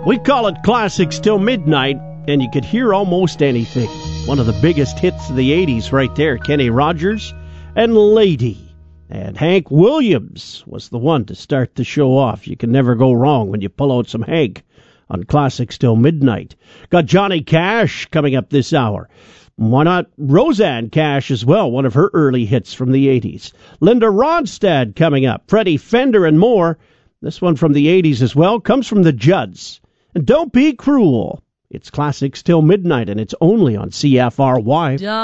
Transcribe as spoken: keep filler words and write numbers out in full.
We call it Classics Till Midnight, and you could hear almost anything. One of the biggest hits of the eighties right there, Kenny Rogers and Lady. And Hank Williams was the one to start the show off. You can never go wrong when you pull out some Hank on Classics Till Midnight. Got Johnny Cash coming up this hour. Why not Roseanne Cash as well, one of her early hits from the eighties. Linda Ronstadt coming up, Freddie Fender and more. This one from the eighties as well, comes from the Judds. And Don't Be Cruel. It's Classics Till Midnight, and it's only on C F R Y.